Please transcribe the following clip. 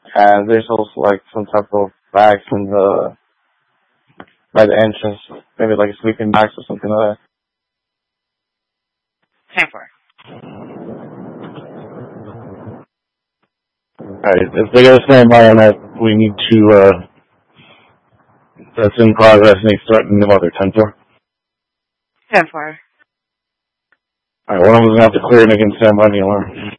And there's also like some type of bags in the by the entrance, maybe like sleeping bags or something like Ten four. Alright, if they got to stand by on that, we need to, that's in progress, and he's threatening the mother. 10-4. 10-4. Alright, one of them's going to have to clear it and again stand by the alarm.